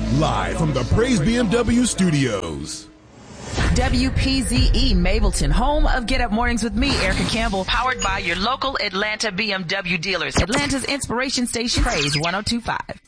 Live from the Praise BMW studios. WPZE Mableton, home of Get Up Mornings with me, Erica Campbell, powered by your local Atlanta BMW dealers. Atlanta's inspiration station, Praise 102.5.